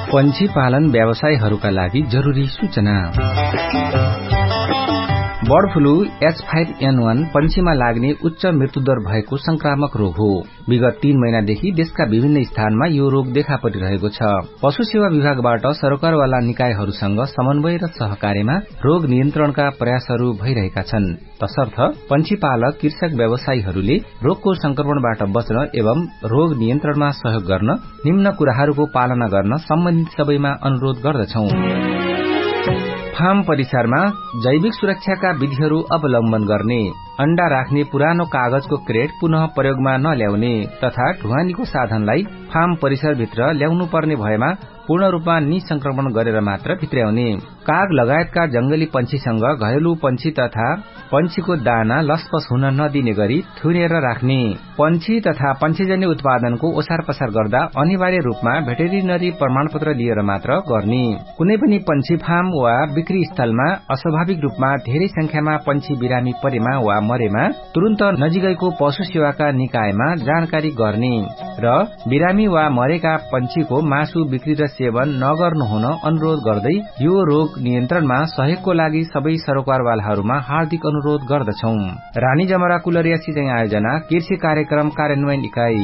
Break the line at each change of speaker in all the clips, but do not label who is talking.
पंछी पालन व्यवसायीहरूका लागि जरुरी सूचना। बर्ड फ्लू H5N1 पंछीमा लाग्ने उच्च मृत्युदर भएको संक्रामक रोग हो। विगत 3 महिनादेखि देशका विभिन्न स्थानमा यो रोग देखा परिरहेको छ। पशु सेवा विभागबाट सरकारवाला निकायहरूसँग समन्वय र सहकार्यमा रोग नियन्त्रणका प्रयासहरू भइरहेका छन्। तसर्थ पंछी पालक कृषक व्यवसायीहरूले रोगको संक्रमणबाट बच्न एवं रोग नियन्त्रणमा सहयोग गर्न निम्न कुराहरूको पालना गर्न सम्बन्धित सबैमा अनुरोध गर्दछौं। फार्म परिसरमा जैविक सुरक्षाका विधिहरू अवलम्बन गर्ने, अण्डा राख्ने पुरानो कागजको क्रेट पुनः प्रयोगमा नल्याउने तथा ढुवानीको साधनलाई फार्म परिसरभित्र ल्याउनु पर्ने भएमा पूर्ण रूपमा निसंक्रमण गरेर मात्र भित्र्याउने, काग लगायतका जंगली पंछीसँग घरेलु पंछी तथा पंछीको दाना लसपस हुन नदिने गरी थुनेर राख्ने, पंछी तथा पंछीजन्य उत्पादनको ओसार पसार गर्दा अनिवार्य रूपमा भेटेरिनरी प्रमाणपत्र लिएर मात्र गर्ने, कुनै पनि पंछी फार्म वा बिक्री स्थलमा अस्वाभाविक रूपमा धेरै संख्यामा पंछी बिरामी परेमा वा मरेमा तुरन्त नजिकैको पशु सेवाका निकायमा जानकारी गर्ने र बिरामी वा मरेका पंछीको मासु बिक्री र सेवन नगर्नु हुन अनुरोध गर्दै यो रोग नियन्त्रणमा सहयोगको लागि सबै सरकारवालाहरूमा हार्दिक अनुरोध गर्दछौं। रानी जमरा कुलरिया सिंचाई आयोजना कृषि कार्यक्रम कार्यान्वयन इकाई।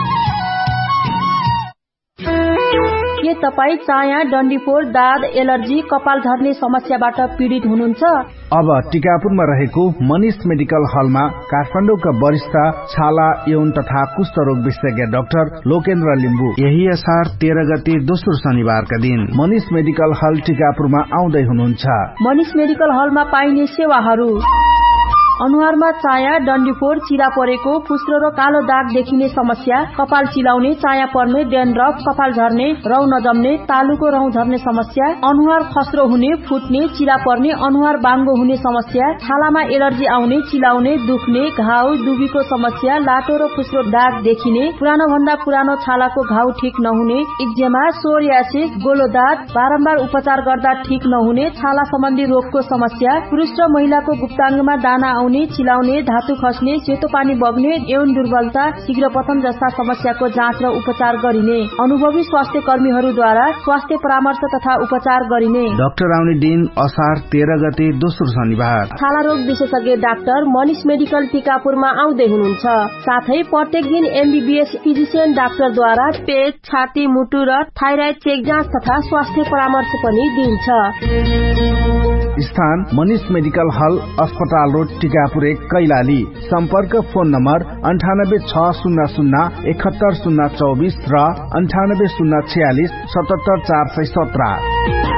के तपाई चाया, डन्डीफोर, दाद, एलर्जी, कपाल झर्ने समस्याबाट पीड़ित हुनुहुन्छ?
अब टिकापुरमा रहेको मनीष मेडिकल हलमा काठमाडौँका वरिष्ठ छाला, यौन तथा कुष्ठ रोग विशेषज्ञ डाक्टर लोकेन्द्र लिम्बू यही असार 13 गते दोस्रो शनिबारका दिन मनीष मेडिकल हल टिकापुरमा आउँदै हुनुहुन्छ।
मनीष मेडिकल हलमा पाइने सेवाहरू: अनुहारमा चाया, डन्डीफोर, चिरा परेको, फुस्रो र कालो दाग देखिने समस्या, कपाल चिलाउने, चाया पर्ने, डेन्ड्रफ, कपाल झर्ने, रौँ नजम्ने, तालुको रौँ झर्ने समस्या, अनुहार खस्रो हुने, फुट्ने, चिरा पर्ने, अनुहार बाङ्गो हुने समस्या, छालामा एलर्जी आउने, चिलाउने, दुख्ने, घाउ, दुबीको समस्या, लाटो र फुस्रो दाग देखिने, पुरानो भन्दा पुरानो छालाको घाउ ठिक नहुने, इक्जेमा, सोरियासिस, गोलो दाग, बारम्बार उपचार गर्दा ठिक नहुने, छाला सम्बन्धी रोगको समस्या, पुरुष र महिलाको गुप्ताङ्गमा दाना चिलाउने, धातु खस्ने, सेतो पानी बग्ने, यौन दुर्बलता, शीघ्र पतन जस्ता समस्याको जाँच र उपचार गरिने, अनुभवी स्वास्थ्य कर्मीहरूद्वारा स्वास्थ्य परामर्श तथा उपचार गरिने।
डाक्टर आउने दिन असार 13 गते दोस्रो शनिबार।
छाला रोग विशेषज्ञ डाक्टर मनीष मेडिकल टिकापुरमा आउँदै हुनुहुन्छ। साथै प्रत्येक दिन MBBS फिजिशियन डाक्टरद्वारा पेट, छाती, मुटु र थाइराइड चेक जाँच तथा स्वास्थ्य परामर्श पनि दिन्छ।
स्थान मनीष मेडिकल हल, अस्पताल रोड, टिकापुर 1, कैलाली। सम्पर्क फोन नम्बर 9860017024 र 9806477417।